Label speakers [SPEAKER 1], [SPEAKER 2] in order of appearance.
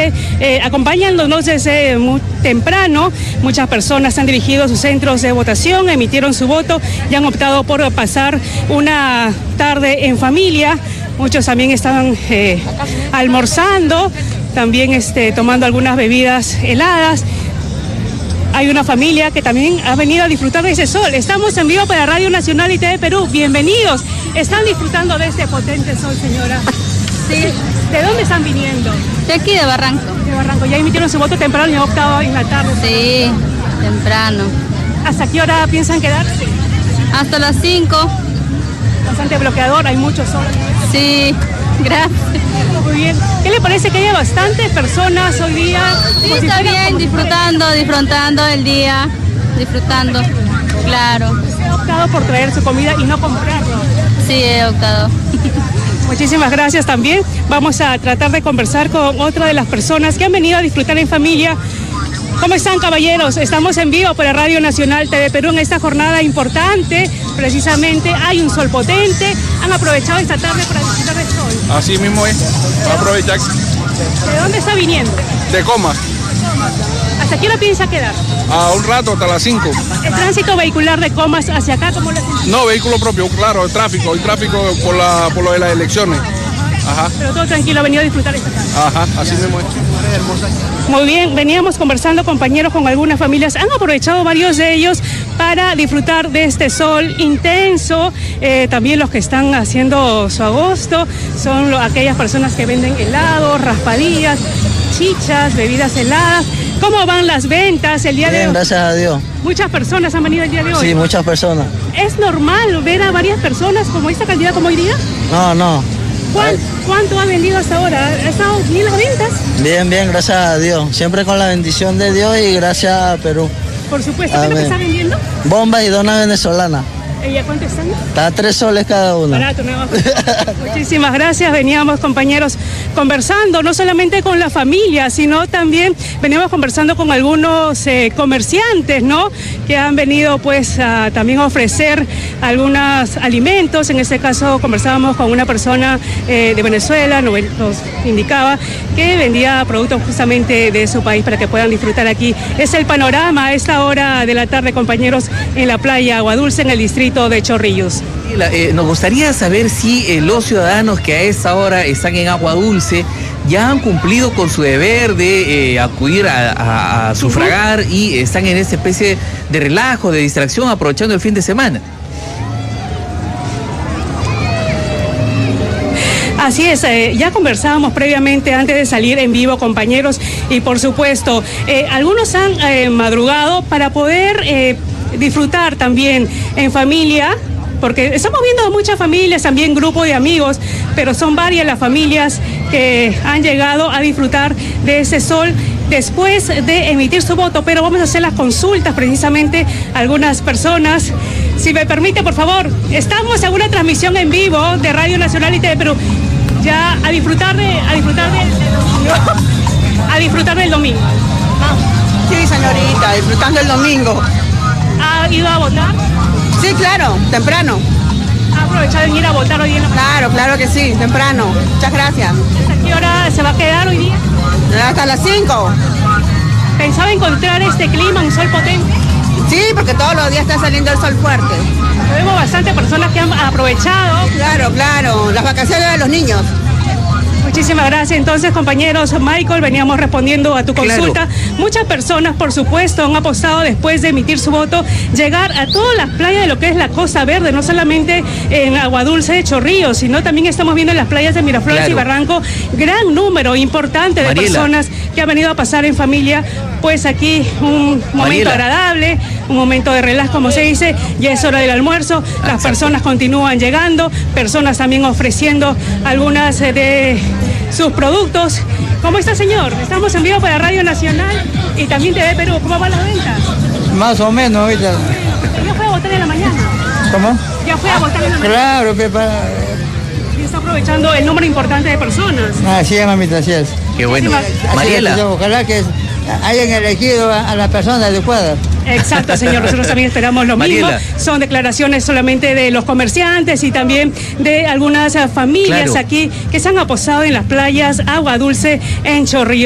[SPEAKER 1] que acompáñanos desde muy temprano. Muchas personas han dirigido a sus centros de votación, emitieron su voto y han optado por pasar una tarde en familia. Muchos también están almorzando, también tomando algunas bebidas heladas. Hay una familia que también ha venido a disfrutar de ese sol. Estamos en vivo para Radio Nacional y TV Perú. Bienvenidos. ¿Están disfrutando de este potente sol, señora?
[SPEAKER 2] Sí.
[SPEAKER 1] ¿De dónde están viniendo?
[SPEAKER 2] De aquí, de Barranco.
[SPEAKER 1] De Barranco. ¿Ya emitieron su voto temprano y han optado en la tarde?
[SPEAKER 2] Sí, temprano.
[SPEAKER 1] ¿Hasta qué hora piensan quedarse?
[SPEAKER 2] Hasta las 5.
[SPEAKER 1] Bastante bloqueador, hay mucho sol.
[SPEAKER 2] Sí, gracias.
[SPEAKER 1] Muy bien. ¿Qué le parece que haya bastantes personas hoy día?
[SPEAKER 2] Sí, está bien, disfrutando el día, disfrutando, claro.
[SPEAKER 1] ¿Usted ha optado por traer su comida y no comprarlo?
[SPEAKER 2] Sí, he optado.
[SPEAKER 1] Muchísimas gracias también. Vamos a tratar de conversar con otra de las personas que han venido a disfrutar en familia. ¿Cómo están, caballeros? Estamos en vivo por Radio Nacional TV Perú en esta jornada importante. Precisamente hay un sol potente. Han aprovechado esta tarde para disfrutar del sol.
[SPEAKER 3] Así mismo es. Va a aprovechar.
[SPEAKER 1] ¿De dónde está viniendo?
[SPEAKER 3] De Comas.
[SPEAKER 1] ¿Hasta qué hora piensa quedar?
[SPEAKER 3] A un rato, hasta las 5.
[SPEAKER 1] ¿El tránsito vehicular de Comas hacia acá cómo lo hacen?
[SPEAKER 3] No, vehículo propio, claro, el tráfico por lo de las elecciones. Ajá.
[SPEAKER 1] Pero todo tranquilo, ha venido a disfrutar esta tarde.
[SPEAKER 3] Ajá, así mismo es.
[SPEAKER 1] Muy bien, veníamos conversando, compañeros, con algunas familias. Han aprovechado varios de ellos para disfrutar de este sol intenso. También los que están haciendo su agosto son aquellas personas que venden helados, raspadillas, chichas, bebidas heladas. ¿Cómo van las ventas el día de hoy?
[SPEAKER 4] Bien, gracias a Dios.
[SPEAKER 1] Muchas personas han venido el día de hoy.
[SPEAKER 4] Sí, muchas personas.
[SPEAKER 1] ¿Es normal ver a varias personas como esta cantidad como hoy día?
[SPEAKER 4] No.
[SPEAKER 1] ¿Cuánto ha vendido hasta ahora? ¿Ha estado bien las ventas?
[SPEAKER 4] Bien, gracias a Dios. Siempre con la bendición de Dios y gracias a Perú.
[SPEAKER 1] Por supuesto. ¿Qué es lo que está vendiendo?
[SPEAKER 4] Bombas y donas venezolanas.
[SPEAKER 1] ¿Y a cuánto están?
[SPEAKER 4] Está a 3 soles cada una.
[SPEAKER 1] Barato, ¿no? Muchísimas gracias. Veníamos, compañeros, conversando no solamente con la familia, sino también veníamos conversando con algunos comerciantes, ¿no? Que han venido pues también a ofrecer algunos alimentos. En este caso conversábamos con una persona de Venezuela, nos indicaba que vendía productos justamente de su país para que puedan disfrutar aquí. Es el panorama a esta hora de la tarde, compañeros, en la playa Agua Dulce, en el distrito de Chorrillos.
[SPEAKER 5] Nos gustaría saber si los ciudadanos que a esta hora están en Agua Dulce ya han cumplido con su deber de acudir a sufragar y están en esta especie de relajo, de distracción, aprovechando el fin de semana.
[SPEAKER 1] Así es, ya conversábamos previamente antes de salir en vivo, compañeros, y por supuesto, algunos han madrugado para poder disfrutar también en familia, porque estamos viendo muchas familias, también grupos de amigos, pero son varias las familias que han llegado a disfrutar de ese sol después de emitir su voto. Pero vamos a hacer las consultas precisamente a algunas personas. Si me permite, por favor, estamos en una transmisión en vivo de Radio Nacional y TV Perú. Ya a disfrutar del domingo.
[SPEAKER 6] Sí, señorita, disfrutando el domingo.
[SPEAKER 1] ¿Ha ido a votar?
[SPEAKER 6] Sí, claro, temprano.
[SPEAKER 1] ¿Ha aprovechado en ir a votar hoy en la mañana?
[SPEAKER 6] Claro que sí, temprano. Muchas gracias.
[SPEAKER 1] ¿Hasta qué hora se va a quedar hoy día?
[SPEAKER 6] Hasta las 5.
[SPEAKER 1] ¿Pensaba encontrar este clima, un sol potente?
[SPEAKER 6] Sí, porque todos los días está saliendo el sol fuerte.
[SPEAKER 1] Vemos bastantes personas que han aprovechado.
[SPEAKER 6] Claro, las vacaciones de los niños.
[SPEAKER 1] Muchísimas gracias. Entonces, compañeros, Michael, veníamos respondiendo a tu consulta.
[SPEAKER 5] Claro.
[SPEAKER 1] Muchas personas, por supuesto, han apostado después de emitir su voto, llegar a todas las playas de lo que es la Costa Verde, no solamente en Agua Dulce de Chorrillos, sino también estamos viendo en las playas de Miraflores y Barranco, gran número importante de personas que han venido a pasar en familia, pues aquí un momento agradable, un momento de relax, como se dice, ya es hora del almuerzo, las personas continúan llegando, personas también ofreciendo algunas de sus productos. ¿Cómo está, señor? Estamos en vivo para Radio Nacional y también TV Perú. ¿Cómo van las ventas?
[SPEAKER 4] Más o menos ahorita.
[SPEAKER 1] ¿Ya fue a votar en la mañana?
[SPEAKER 4] ¿Cómo?
[SPEAKER 1] ¿Ya fue a votar en la mañana?
[SPEAKER 4] Claro,
[SPEAKER 1] Y está aprovechando el número importante de personas.
[SPEAKER 4] Así es, mamita, así es.
[SPEAKER 5] Qué bueno. Mariela.
[SPEAKER 4] Ojalá que hayan elegido a las personas adecuadas.
[SPEAKER 1] Exacto, señor. Nosotros también esperamos lo mismo. Son declaraciones solamente de los comerciantes y también de algunas familias aquí que se han apostado en las playas Agua Dulce en Chorrillos.